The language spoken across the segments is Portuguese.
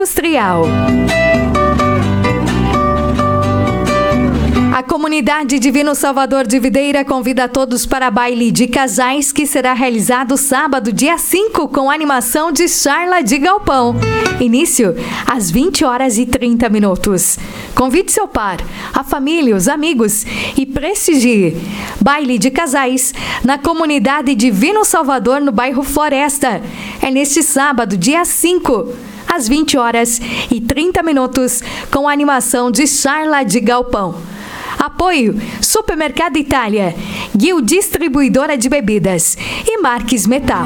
Industrial. A comunidade Divino Salvador de Videira convida a todos para baile de casais que será realizado sábado, dia 5, com animação de Charla de Galpão. Início às 20h30. Convide seu par, a família, os amigos e prestigie. Baile de casais na comunidade Divino Salvador, no bairro Floresta. É neste sábado, dia 5, às 20h30, com a animação de Charla de Galpão. Apoio Supermercado Itália, Guil Distribuidora de Bebidas e Marques Metal.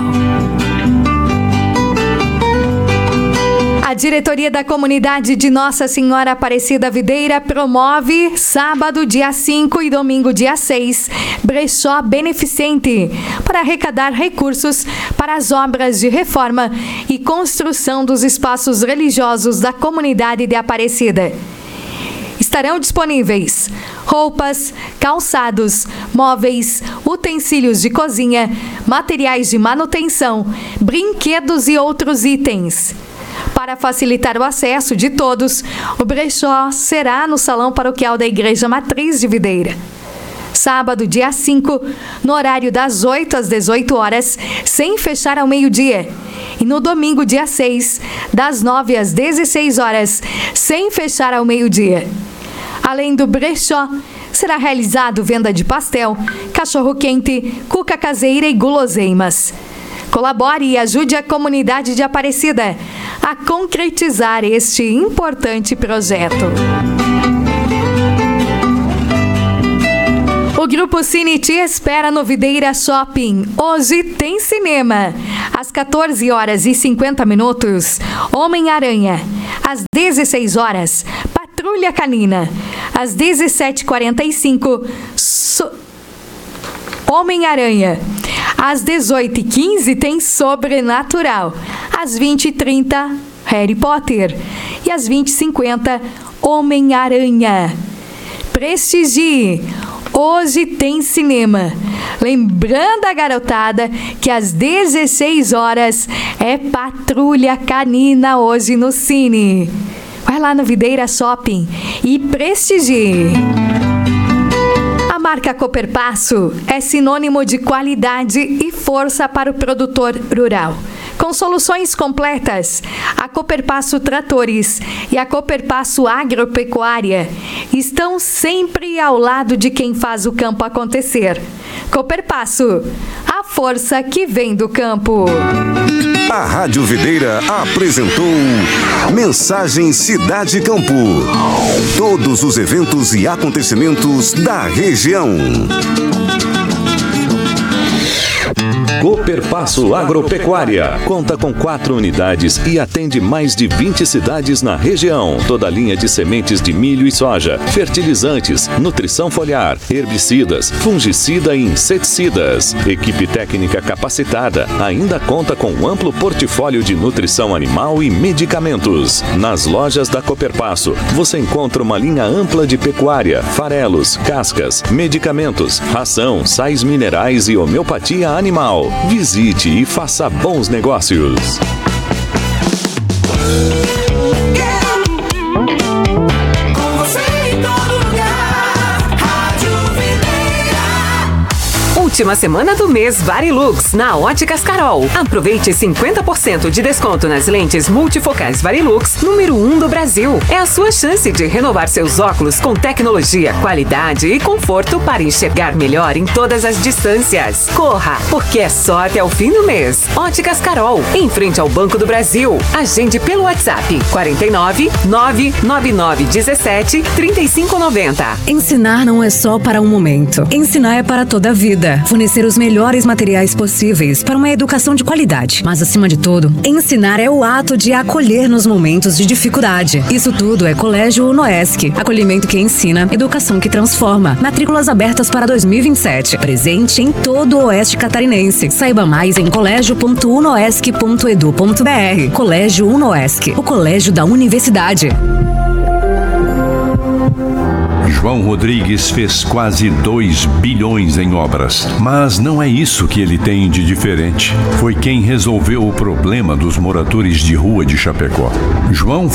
A diretoria da comunidade de Nossa Senhora Aparecida Videira promove sábado, dia 5 e domingo, dia 6, brechó beneficente para arrecadar recursos para as obras de reforma e construção dos espaços religiosos da comunidade de Aparecida. Estarão disponíveis roupas, calçados, móveis, utensílios de cozinha, materiais de manutenção, brinquedos e outros itens. Para facilitar o acesso de todos, o brechó será no Salão Paroquial da Igreja Matriz de Videira. Sábado, dia 5, no horário das 8 às 18 horas, sem fechar ao meio-dia. E no domingo, dia 6, das 9 às 16 horas, sem fechar ao meio-dia. Além do brechó, será realizado venda de pastel, cachorro-quente, cuca caseira e guloseimas. Colabore e ajude a comunidade de Aparecida a concretizar este importante projeto. O Grupo Cine te espera no Videira Shopping. Hoje tem cinema. Às 14h50, Homem-Aranha. Às 16 horas, Patrulha Canina. Às 17h45, Homem-Aranha. Às 18h15 tem Sobrenatural. Às 20h30, Harry Potter. E às 20h50, Homem-Aranha. Prestigie! Hoje tem cinema. Lembrando a garotada que às 16 horas é Patrulha Canina hoje no Cine. Vai lá no Videira Shopping e prestigie. A marca Cooperpasso é sinônimo de qualidade e força para o produtor rural. Com soluções completas, a Cooperpasso Tratores e a Cooperpasso Agropecuária estão sempre ao lado de quem faz o campo acontecer. Cooperpasso, a força que vem do campo. A Rádio Videira apresentou Mensagem Cidade Campo. Todos os eventos e acontecimentos da região. Cooperpasso Agropecuária conta com 4 unidades e atende mais de 20 cidades na região. Toda a linha de sementes de milho e soja, fertilizantes, nutrição foliar, herbicidas, fungicida e inseticidas. Equipe técnica capacitada, ainda conta com um amplo portfólio de nutrição animal e medicamentos. Nas lojas da Cooperpasso, você encontra uma linha ampla de pecuária, farelos, cascas, medicamentos, ração, sais minerais e homeopatia animal. Visite e faça bons negócios. Última semana do mês Varilux na Óticas Carol. Aproveite 50% de desconto nas lentes multifocais Varilux, número 1 do Brasil. É a sua chance de renovar seus óculos com tecnologia, qualidade e conforto para enxergar melhor em todas as distâncias. Corra, porque é só até o fim do mês. Óticas Carol, em frente ao Banco do Brasil. Agende pelo WhatsApp 49 999 17 3590. Ensinar não é só para um momento. Ensinar é para toda a vida. Fornecer os melhores materiais possíveis para uma educação de qualidade. Mas, acima de tudo, ensinar é o ato de acolher nos momentos de dificuldade. Isso tudo é Colégio Unoesc. Acolhimento que ensina, educação que transforma. Matrículas abertas para 2027. Presente em todo o Oeste Catarinense. Saiba mais em colégio.unoesc.edu.br. Colégio Unoesc, o colégio da universidade. João Rodrigues fez quase 2 bilhões em obras, mas não é isso que ele tem de diferente. Foi quem resolveu o problema dos moradores de rua de Chapecó. João